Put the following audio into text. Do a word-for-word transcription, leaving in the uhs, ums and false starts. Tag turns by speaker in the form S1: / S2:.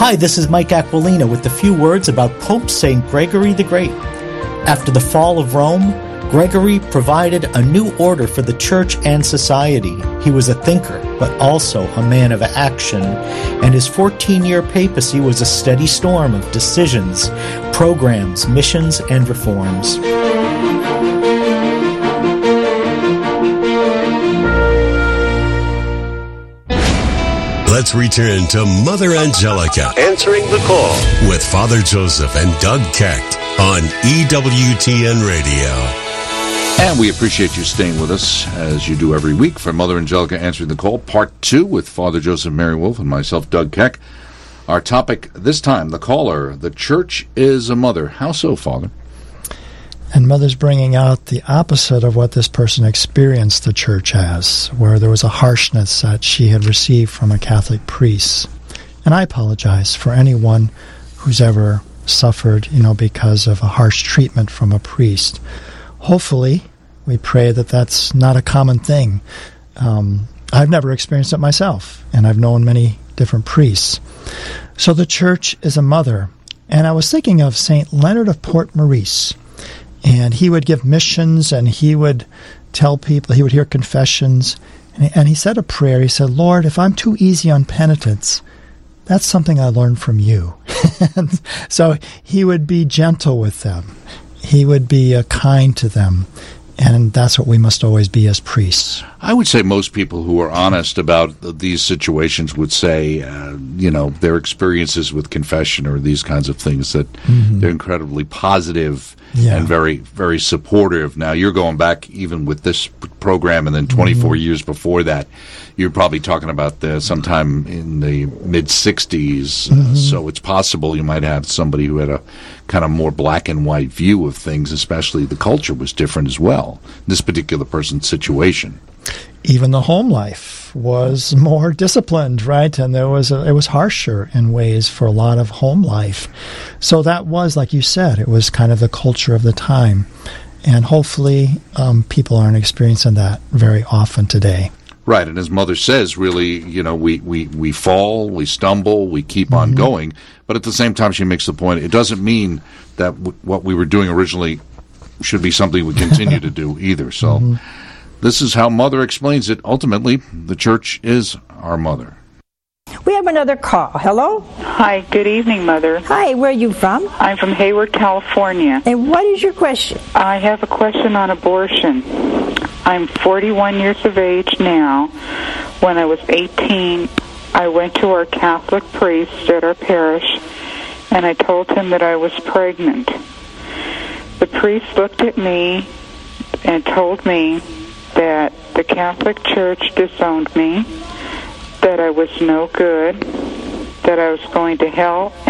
S1: Hi, this is Mike Aquilina with a few words about Pope Saint Gregory the Great. After the fall of Rome, Gregory provided a new order for the church and society. He was a thinker, but also a man of action, and his fourteen-year papacy was a steady storm of decisions, programs, missions, and reforms.
S2: Let's return to Mother Angelica
S3: answering the call
S2: with Father Joseph and Doug Kecht on E W T N Radio.
S4: And we appreciate you staying with us, as you do every week, for Mother Angelica Answering the Call, Part two, with Father Joseph Mary Wolf and myself, Doug Keck. Our topic this time, the caller, the church is a mother. How so, Father?
S5: And Mother's bringing out the opposite of what this person experienced the church as, where there was a harshness that she had received from a Catholic priest. And I apologize for anyone who's ever suffered, you know, because of a harsh treatment from a priest. Hopefully, we pray that that's not a common thing. Um, I've never experienced it myself, and I've known many different priests. So the church is a mother. And I was thinking of Saint Leonard of Port Maurice. And he would give missions, and he would tell people, he would hear confessions, and he, and he said a prayer. He said, Lord, if I'm too easy on penitence, that's something I learned from you. And so he would be gentle with them. He would be uh, kind to them. And that's what we must always be as priests.
S4: I would say most people who are honest about these situations would say, uh, you know, their experiences with confession or these kinds of things, that mm-hmm. they're incredibly positive yeah. and very, very supportive. Now, you're going back even with this program, and then twenty-four mm-hmm. years before that, you're probably talking about the, sometime in the mid-sixties. Mm-hmm. Uh, so it's possible you might have somebody who had a kind of more black and white view of things, especially the culture was different as well, this particular person's situation.
S5: Even the home life was more disciplined, right? And there was a, it was harsher in ways for a lot of home life. So that was, like you said, it was kind of the culture of the time. And hopefully um, people aren't experiencing that very often today.
S4: Right, and as Mother says, really, you know, we, we, we fall, we stumble, we keep mm-hmm. on going, but at the same time she makes the point, it doesn't mean that w- what we were doing originally should be something we continue to do either. So mm-hmm. this is how Mother explains it. Ultimately, the church is our mother.
S6: We have another call. Hello?
S7: Hi, good evening, Mother.
S6: Hi, where are you from?
S7: I'm from Hayward, California.
S6: And what is your question?
S7: I have a question on abortion. I'm forty-one years of age now. When I was eighteen, I went to our Catholic priest at our parish, and I told him that I was pregnant. The priest looked at me and told me that the Catholic Church disowned me, that I was no good, that I was going to hell,